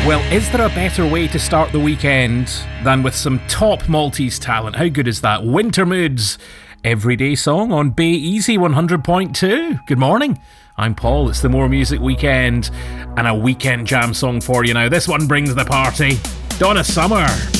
Well, is there a better way to start the weekend than with some top Maltese talent? How good is that? Winter Moods, everyday song on Bay Easy 100.2. Good morning. I'm Paul. It's the More Music Weekend and a weekend jam song for you now. This one brings the party. Donna Summer.